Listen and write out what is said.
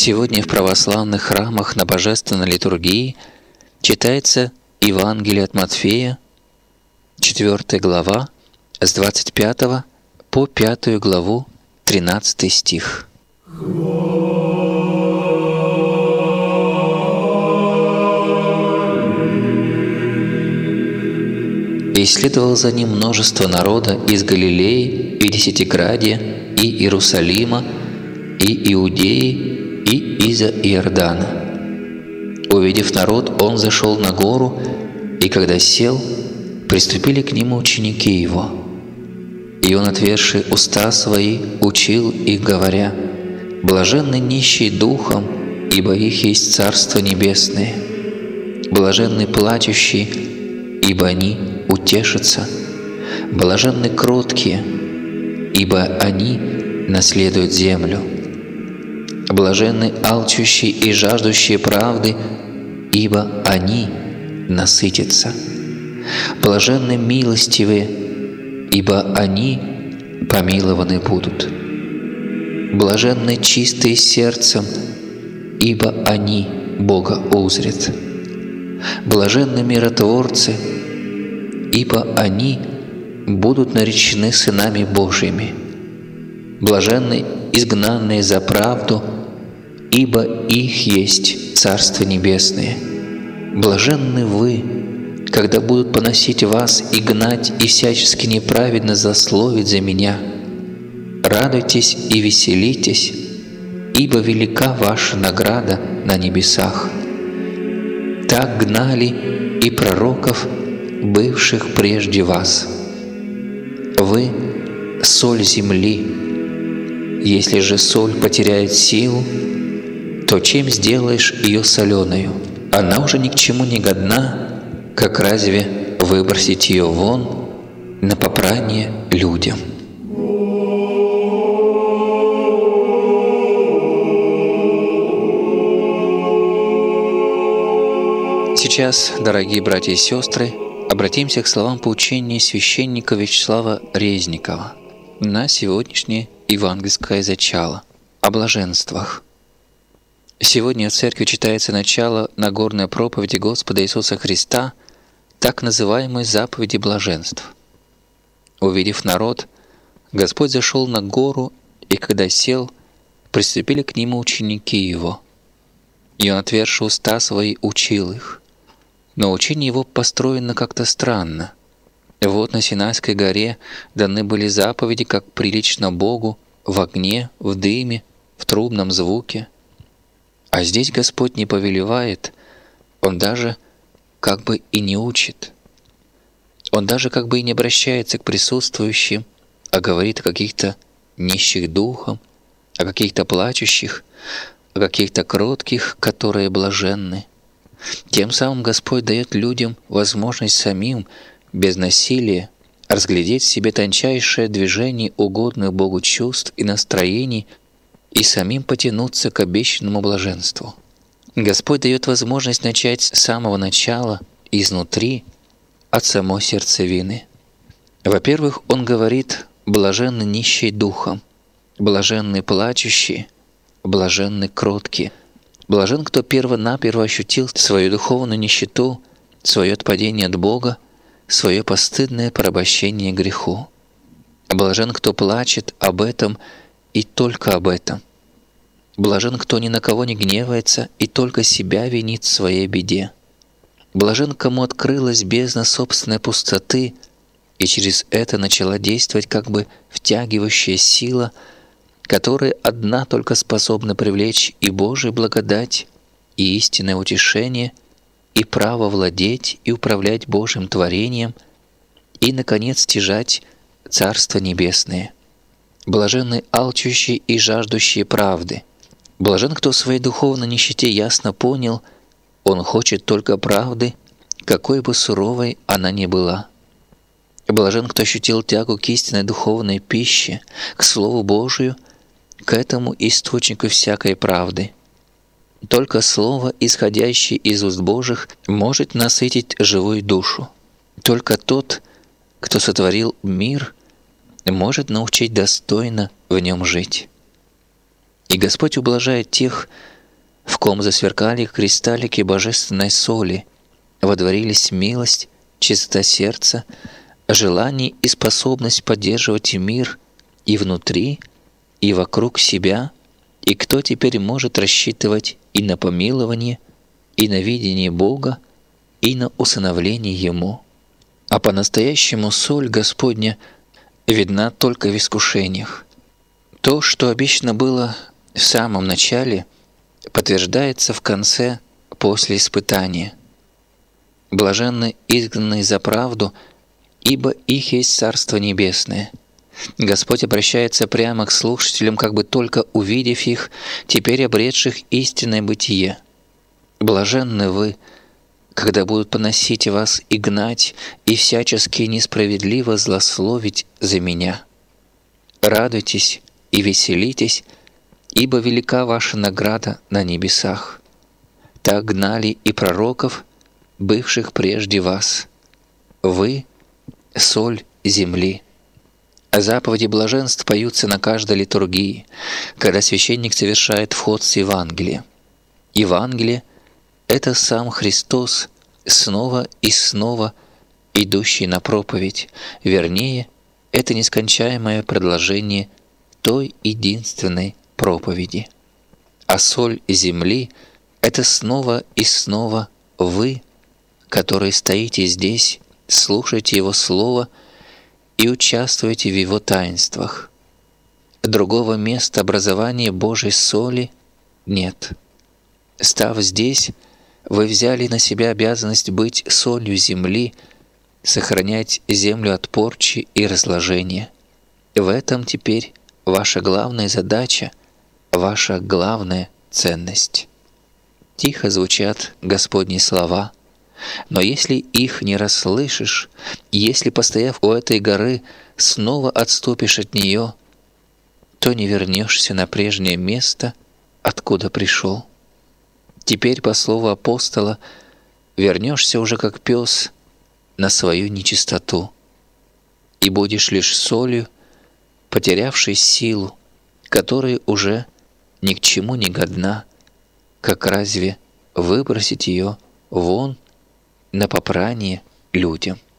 Сегодня в православных храмах на Божественной литургии читается Евангелие от Матфея, 4 глава, с 25 по 5 главу, 13 стих. «И следовало за ним множество народа из Галилеи и Десятиградия, и Иерусалима, и Иудеи, и из-за Иордана. Увидев народ, он зашел на гору, и когда сел, приступили к нему ученики его. И он, отверши уста свои, учил их, говоря: блаженны нищие духом, ибо их есть Царство Небесное. Блаженны плачущие, ибо они утешатся. Блаженны кроткие, ибо они наследуют землю. Блаженны алчущие и жаждущие правды, ибо они насытятся. Блаженны милостивые, ибо они помилованы будут. Блаженны чистые сердцем, ибо они Бога узрят. Блаженны миротворцы, ибо они будут наречены сынами Божьими. Блаженны изгнанные за правду, ибо их есть Царство Небесное. Блаженны вы, когда будут поносить вас и гнать, и всячески неправедно злословить за Меня. Радуйтесь и веселитесь, ибо велика ваша награда на небесах. Так гнали и пророков, бывших прежде вас. Вы — соль земли. Если же соль потеряет силу, то чем сделаешь ее соленою? Она уже ни к чему не годна, как разве выбросить ее вон на попрание людям? Сейчас, дорогие братья и сестры, обратимся к словам поучения священника Вячеслава Резникова на сегодняшнее евангельское зачало о блаженствах. Сегодня в церкви читается начало Нагорной проповеди Господа Иисуса Христа, так называемой заповеди блаженств. Увидев народ, Господь зашел на гору, и когда сел, приступили к Нему ученики Его. И Он, отверши уста свои, учил их. Но учение Его построено как-то странно. Вот на Синайской горе даны были заповеди, как прилично Богу, в огне, в дыме, в трубном звуке. А здесь Господь не повелевает, Он даже как бы и не учит. Он даже как бы и не обращается к присутствующим, а говорит о каких-то нищих духом, о каких-то плачущих, о каких-то кротких, которые блаженны. Тем самым Господь дает людям возможность самим, без насилия, разглядеть в себе тончайшее движение угодных Богу чувств и настроений и самим потянуться к обещанному блаженству. Господь дает возможность начать с самого начала, изнутри, от самой сердцевины. Во-первых, Он говорит: блаженны нищие духом, блаженны плачущие, блаженны кроткие. Блажен, кто перво-наперво ощутил свою духовную нищету, свое отпадение от Бога, свое постыдное порабощение греху. Блажен, кто плачет об этом и только об этом. Блажен, кто ни на кого не гневается и только себя винит в своей беде. Блажен, кому открылась бездна собственной пустоты, и через это начала действовать как бы втягивающая сила, которая одна только способна привлечь и Божию благодать, и истинное утешение, и право владеть и управлять Божьим творением, и, наконец, стяжать Царство Небесное. Блаженны алчущие и жаждущие правды. Блажен, кто в своей духовной нищете ясно понял, он хочет только правды, какой бы суровой она ни была. Блажен, кто ощутил тягу к истинной духовной пище, к Слову Божию, к этому источнику всякой правды. Только Слово, исходящее из уст Божьих, может насытить живую душу. Только тот, кто сотворил мир, может научить достойно в нем жить. И Господь ублажает тех, в ком засверкали кристаллики божественной соли, водворились милость, чистота сердца, желание и способность поддерживать мир и внутри, и вокруг себя, и кто теперь может рассчитывать и на помилование, и на видение Бога, и на усыновление Ему. А по-настоящему соль Господня видна только в искушениях. То, что обещано было в самом начале, подтверждается в конце после испытания. Блаженны изгнанные за правду, ибо их есть Царство Небесное. Господь обращается прямо к слушателям, как бы только увидев их, теперь обретших истинное бытие. Блаженны вы, когда будут поносить вас и гнать, и всячески несправедливо злословить за Меня. Радуйтесь и веселитесь, ибо велика ваша награда на небесах. Так гнали и пророков, бывших прежде вас. Вы — соль земли. Заповеди блаженств поются на каждой литургии, когда священник совершает вход с Евангелия. Евангелие — это сам Христос, снова и снова идущий на проповедь, вернее, это нескончаемое продолжение той единственной проповеди. А соль земли — это снова и снова вы, которые стоите здесь, слушаете Его Слово и участвуете в Его таинствах. Другого места образования Божьей соли нет. Став здесь, вы взяли на себя обязанность быть солью земли, сохранять землю от порчи и разложения. В этом теперь ваша главная задача, ваша главная ценность. Тихо звучат Господни слова, но если их не расслышишь, если, постояв у этой горы, снова отступишь от нее, то не вернешься на прежнее место, откуда пришел. Теперь, по слову апостола, вернешься уже как пес на свою нечистоту и будешь лишь солью, потерявшей силу, которая уже ни к чему не годна, как разве выбросить ее вон на попрание людям?